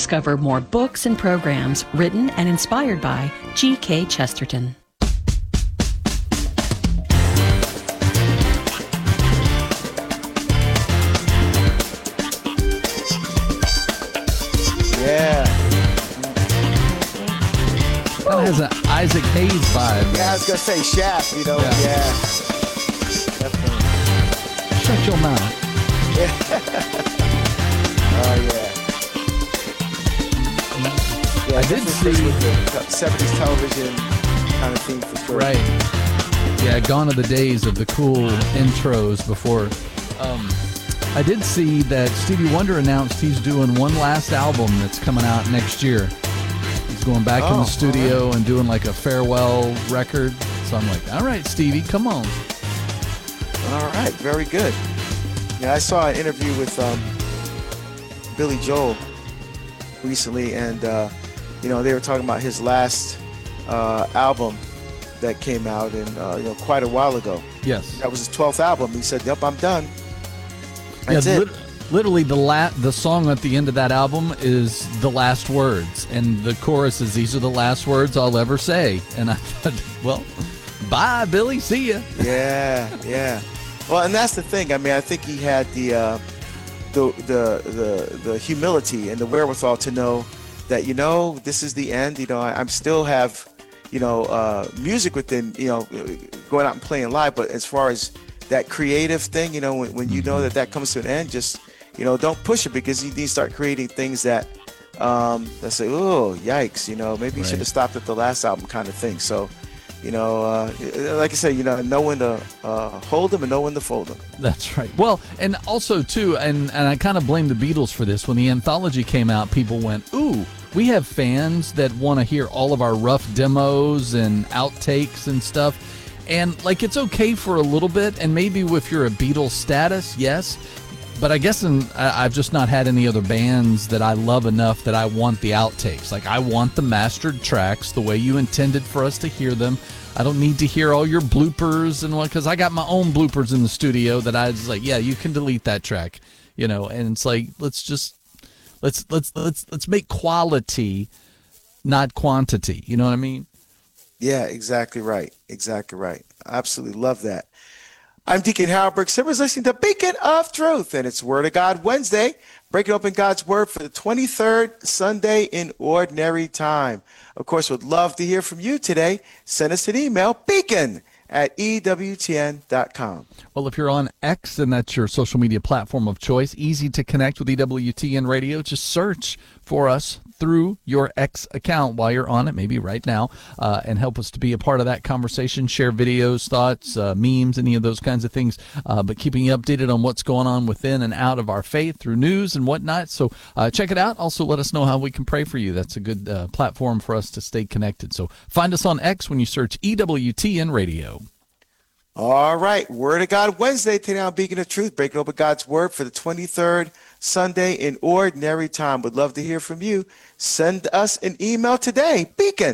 discover more books and programs written and inspired by G.K. Chesterton. Yeah. Kind of has an Isaac Hayes vibe. Yeah, I was going to say Shaft, you know. Yeah. Definitely. Shut your mouth. Oh, yeah. I did see with the 70s television kind of theme for sure. Right. Yeah, gone are the days of the cool intros before. I did see that Stevie Wonder announced he's doing one last album that's coming out next year. He's going back in the studio and doing like a farewell record. So I'm like, all right, Stevie, come on. All right, very good. Yeah, I saw an interview with Billy Joel recently, and they were talking about his last album that came out in quite a while ago. Yes, that was his 12th album. He said, "Yep, I'm done." That's it. Literally, the song at the end of that album is the last words, and the chorus is, "These are the last words I'll ever say." And I thought, well, bye, Billy. See ya. Yeah. Well, and that's the thing. I mean, I think he had the humility and the wherewithal to know that this is the end. I'm still have music within going out and playing live, but as far as that creative thing, when you know that comes to an end, just don't push it, because you need to start creating things that say, oh, yikes, maybe you should have stopped at the last album, kind of thing. So like I said, know when to hold them and know when to fold them. That's right. Well, and also too, and I kind of blame the Beatles for this. When the anthology came out, people went, ooh, we have fans that want to hear all of our rough demos and outtakes and stuff. And like, it's okay for a little bit, and maybe if you're a Beatles status, yes. But I guess I've just not had any other bands that I love enough that I want the outtakes. Like, I want the mastered tracks the way you intended for us to hear them. I don't need to hear all your bloopers and what, because I got my own bloopers in the studio that I was like, yeah, you can delete that track, And it's like, let's make quality, not quantity. You know what I mean? Yeah, exactly right. Exactly right. I absolutely love that. I'm Deacon Harold Brooks. Everyone's listening to Beacon of Truth, and it's Word of God Wednesday, breaking open God's Word for the 23rd Sunday in Ordinary Time. Of course, would love to hear from you today. Send us an email, beacon@ewtn.com. Well, if you're on X, and that's your social media platform of choice, easy to connect with EWTN Radio. Just search for us through your X account while you're on it, maybe right now, and help us to be a part of that conversation. Share videos, thoughts, memes, any of those kinds of things, but keeping you updated on what's going on within and out of our faith through news and whatnot. So check it out. Also, let us know how we can pray for you. That's a good platform for us to stay connected. So find us on X when you search EWTN Radio. All right, Word of God Wednesday today on Beacon of Truth, breaking open God's Word for the 23rd Sunday in Ordinary Time. Would love to hear from you. Send us an email today,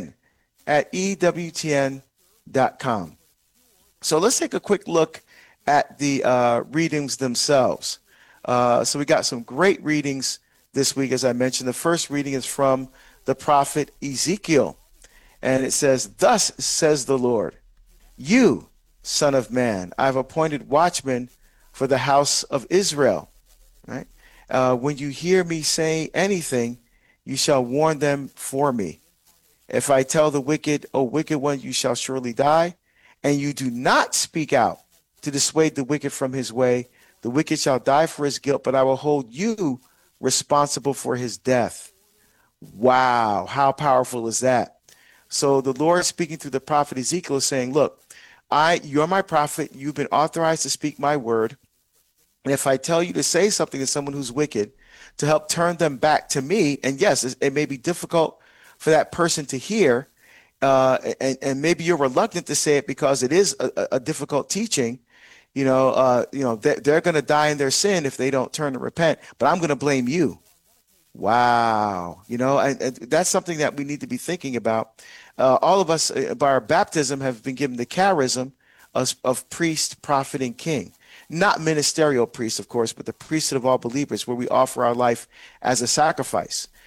beacon@ewtn.com. So let's take a quick look at the readings themselves. So we got some great readings this week, as I mentioned. The first reading is from the prophet Ezekiel, and it says, "Thus says the Lord, you, Son of man, I've appointed watchmen for the house of Israel." Right? When you hear me say anything, you shall warn them for me. If I tell the wicked, O wicked one, you shall surely die, and you do not speak out to dissuade the wicked from his way, the wicked shall die for his guilt, but I will hold you responsible for his death. Wow, how powerful is that? So the Lord, speaking through the prophet Ezekiel, is saying, look, you're my prophet. You've been authorized to speak my word. And if I tell you to say something to someone who's wicked, to help turn them back to me, and yes, it may be difficult for that person to hear, and maybe you're reluctant to say it because it is a difficult teaching. They're going to die in their sin if they don't turn and repent, but I'm going to blame you. Wow. And that's something that we need to be thinking about. All of us, by our baptism, have been given the charism of priest, prophet, and king. Not ministerial priest, of course, but the priesthood of all believers, where we offer our life as a sacrifice.